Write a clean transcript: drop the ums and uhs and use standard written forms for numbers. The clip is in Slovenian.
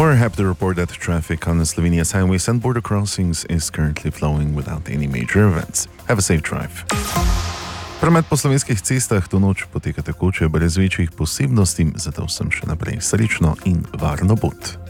We're happy to report that traffic on Slovenia's highways and border crossings is currently flowing without any major events. Have a safe drive. Promet po slovenskih cestah to noč poteka tekoče, brez večjih posebnosti, zato vsem še naprej srečno in varno pot.